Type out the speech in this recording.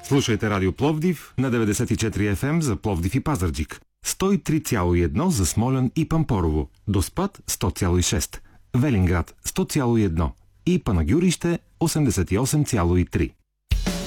Слушайте Радио Пловдив на 94 FM за Пловдив и Пазарджик, 103,1 за Смолян и Пампорово, Доспат 100,6, Велинград 100,1 и Панагюрище 88,3.